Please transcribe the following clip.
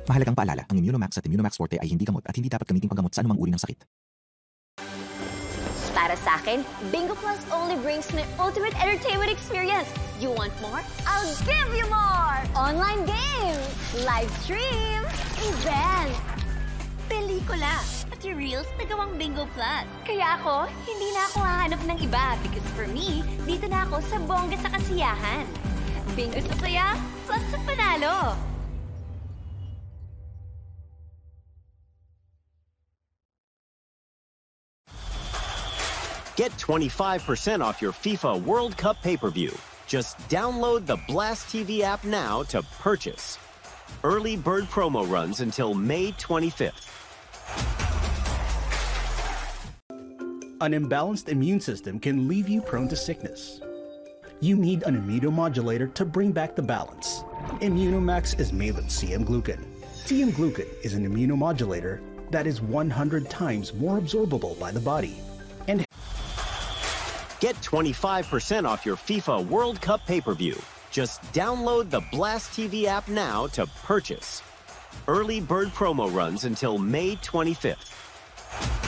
Mahalagang paalala, ang Immunomax at Immunomax Forte ay hindi gamot at hindi dapat gamitin panggamot sa anumang uri ng sakit. Para sa akin, Bingo Plus only brings my ultimate entertainment experience. You want more? I'll give you more! Online games, live streams, events, pelikula, pati reels na gawang Bingo Plus. Kaya ako, hindi na ako hahanap ng iba because for me, dito na ako sa bongga sa kasiyahan. Bingo sa saya, plus sa panalo. Get 25% off your FIFA World Cup pay-per-view. Just download the Blast TV app now to purchase. Early bird promo runs until May 25th. An imbalanced immune system can leave you prone to sickness. You need an immunomodulator to bring back the balance. Immunomax is made with CM Glucan. CM Glucan is an immunomodulator that is 100 times more absorbable by the body. And get 25% off your FIFA World Cup pay-per-view. Just download the Blast TV app now to purchase. Early bird promo runs until May 25th.